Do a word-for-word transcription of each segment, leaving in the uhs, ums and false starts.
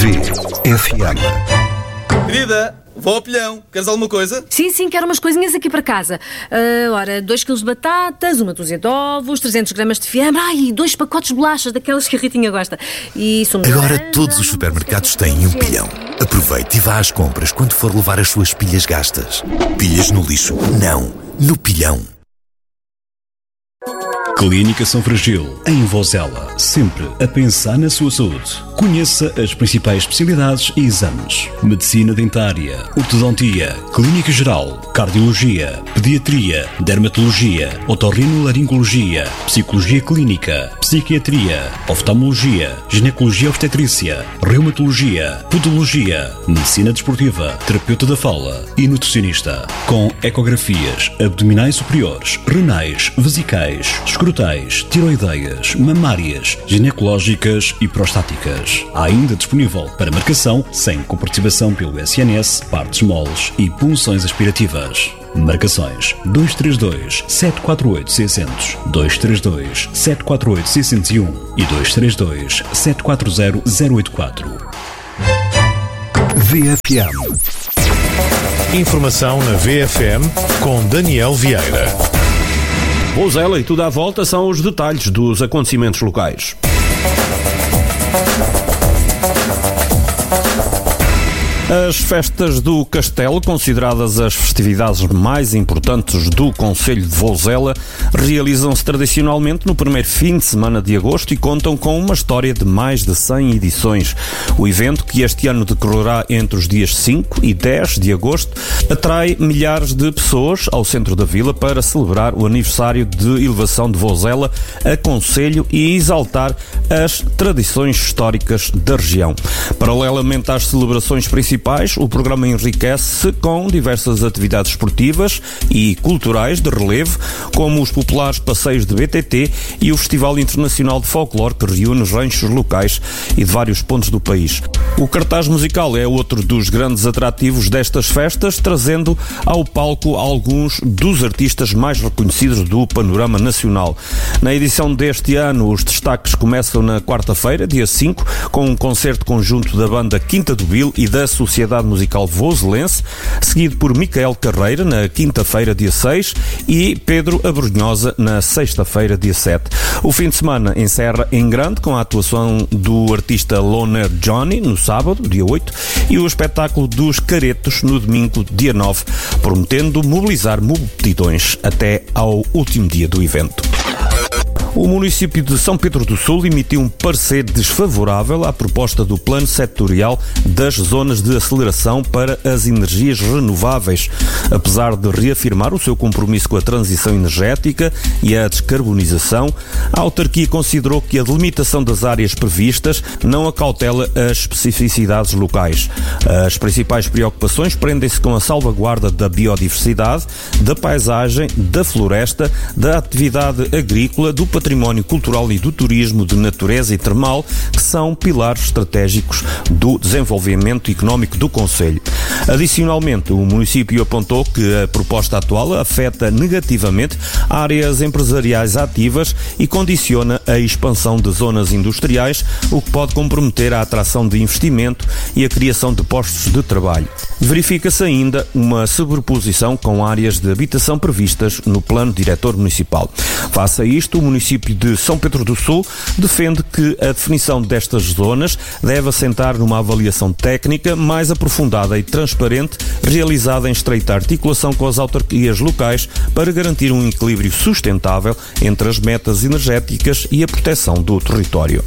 V F M. Querida, vou ao pilhão. Queres alguma coisa? Sim, sim, quero umas coisinhas aqui para casa. Uh, ora, dois quilos de batatas, uma dúzia de ovos, trezentos gramas de fiambre, ai, e dois pacotes de bolachas, daquelas que a Ritinha gosta. E sumo de Agora laranja, todos os supermercados têm um pilhão. Aproveite e vá às compras quando for levar as suas pilhas gastas. Pilhas no lixo? Não, no pilhão. Clínica São Fragil, em Vozela, sempre a pensar na sua saúde. Conheça as principais especialidades e exames: medicina dentária, ortodontia, clínica geral, cardiologia, pediatria, dermatologia, otorrinolaringologia, psicologia clínica, psiquiatria, oftalmologia, ginecologia obstetrícia, reumatologia, podologia, medicina desportiva, terapeuta da fala e nutricionista, com ecografias abdominais superiores, renais, vesicais, escrotais, tiroideias, mamárias, ginecológicas e prostáticas. Há ainda disponível para marcação, sem comparticipação pelo S N S, partes moles e punções aspirativas. Marcações dois três dois, sete quatro oito, seis zero zero, dois três dois, sete quatro oito, seis zero um e dois três dois, sete quatro zero, zero oito quatro. V F M. Informação na V F M com Daniel Vieira. Vozela e tudo à volta são os detalhes dos acontecimentos locais. As festas do Castelo, consideradas as festividades mais importantes do concelho de Vozela, realizam-se tradicionalmente no primeiro fim de semana de agosto e contam com uma história de mais de cem edições. O evento, que este ano decorrerá entre os dias cinco e dez de agosto, atrai milhares de pessoas ao centro da vila para celebrar o aniversário de elevação de Vozela a concelho e exaltar as tradições históricas da região. Paralelamente às celebrações principais, o programa enriquece-se com diversas atividades esportivas e culturais de relevo, como os populares passeios de B T T e o Festival Internacional de Folclore, que reúne ranchos locais e de vários pontos do país. O cartaz musical é outro dos grandes atrativos destas festas, trazendo ao palco alguns dos artistas mais reconhecidos do panorama nacional. Na edição deste ano, os destaques começam na quarta-feira, dia cinco, com um concerto conjunto da banda Quinta do Bil e da Sociedade Musical Voselense, seguido por Micael Carreira na quinta-feira, dia seis, e Pedro Abrunhosa na sexta-feira, dia sete. O fim de semana encerra em grande com a atuação do artista Loner Johnny no sábado, dia oito, e o espetáculo dos Caretos no domingo, dia nove, prometendo mobilizar multidões até ao último dia do evento. O município de São Pedro do Sul emitiu um parecer desfavorável à proposta do Plano Setorial das Zonas de Aceleração para as Energias Renováveis. Apesar de reafirmar o seu compromisso com a transição energética e a descarbonização, a autarquia considerou que a delimitação das áreas previstas não acautela as especificidades locais. As principais preocupações prendem-se com a salvaguarda da biodiversidade, da paisagem, da floresta, da atividade agrícola, do património cultural e do turismo de natureza e termal, que são pilares estratégicos do desenvolvimento económico do concelho. Adicionalmente, o município apontou que a proposta atual afeta negativamente áreas empresariais ativas e condiciona a expansão de zonas industriais, o que pode comprometer a atração de investimento e a criação de postos de trabalho. Verifica-se ainda uma sobreposição com áreas de habitação previstas no plano diretor municipal. Face a isto, o município de São Pedro do Sul defende que a definição destas zonas deve assentar numa avaliação técnica mais aprofundada e transparente, realizada em estreita articulação com as autarquias locais para garantir um equilíbrio sustentável entre as metas energéticas e a proteção do território.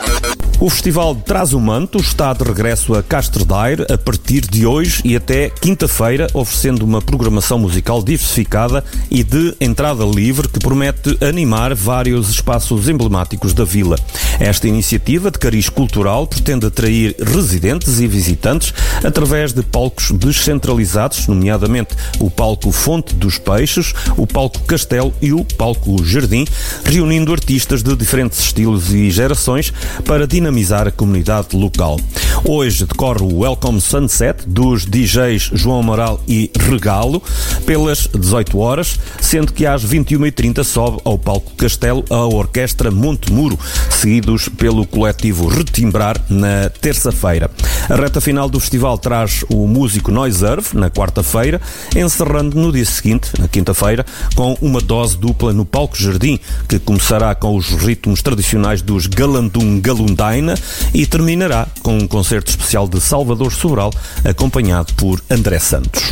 O Festival de Trás o Manto está de regresso a Castro Daire a partir de hoje e até quinta-feira, oferecendo uma programação musical diversificada e de entrada livre que promete animar vários espaços emblemáticos da vila. Esta iniciativa de cariz cultural pretende atrair residentes e visitantes através de palcos descentralizados, nomeadamente o palco Fonte dos Peixes, o palco Castelo e o palco Jardim, reunindo artistas de diferentes estilos e gerações para dinamizar a comunidade local. Hoje decorre o Welcome Sunset dos D Js João Amaral e Regalo pelas dezoito horas, sendo que às vinte e uma e trinta sobe ao palco Castelo a Orquestra Montemuro, seguidos pelo coletivo Retimbrar na terça-feira. A reta final do festival traz o músico Noiserve na quarta-feira, encerrando no dia seguinte, na quinta-feira, com uma dose dupla no palco Jardim, que começará com os ritmos tradicionais dos Galandum Galundaina e terminará com um concerto especial de Salvador Sobral, acompanhado por André Santos.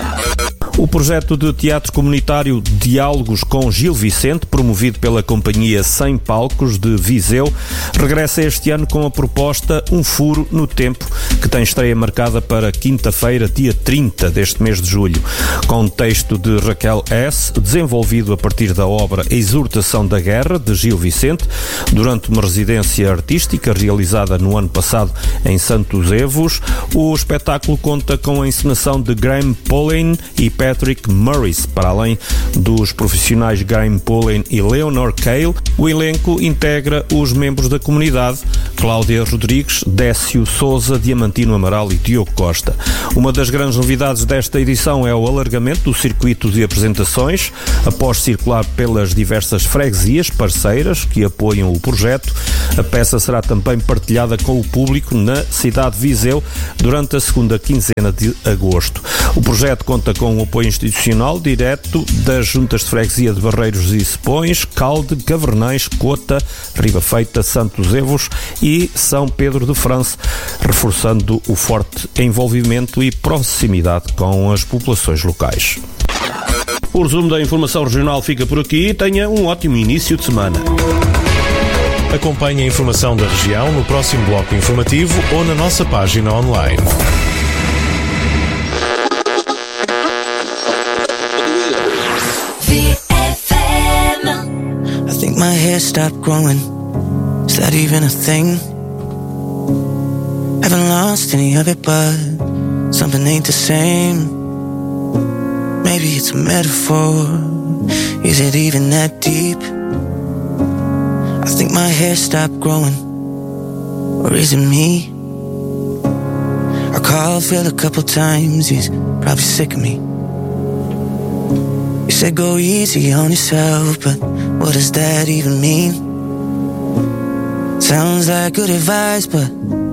O projeto de teatro comunitário Diálogos com Gil Vicente, promovido pela Companhia Sem Palcos de Viseu, regressa este ano com a proposta Um Furo no Tempo, que tem estreia marcada para quinta-feira, dia trinta deste mês de julho, com texto de Raquel S., desenvolvido a partir da obra Exortação da Guerra, de Gil Vicente, durante uma residência artística realizada no ano passado em Santos Evos. O espetáculo conta com a encenação de Graham Pullen e Patrick Murris, para além dos profissionais Graham Pullen e Leonor Cale. O elenco integra os membros da comunidade: Cláudia Rodrigues, Décio Souza, Diamantino Amaral e Diogo Costa. Uma das grandes novidades desta edição é o alargamento do circuito de apresentações. Após circular pelas diversas freguesias parceiras que apoiam o projeto, a peça será também partilhada com o público na cidade de Viseu durante a segunda quinzena de agosto. O projeto conta com o apoio institucional direto das juntas de freguesia de Barreiros e Sepões, Calde, Gavernães, Cota, Ribafeita, Santos Evos e São Pedro de França, reforçando o forte envolvimento e proximidade com as populações locais. O resumo da informação regional fica por aqui e tenha um ótimo início de semana. Acompanhe a informação da região no próximo bloco informativo ou na nossa página online. I think my hair stopped growing. Is that even a thing? Haven't lost any of it, but something ain't the same. Maybe it's a metaphor. Is it even that deep? I think my hair stopped growing. Or is it me? I called Phil a couple times. He's probably sick of me. You said go easy on yourself, but what does that even mean? Sounds like good advice, but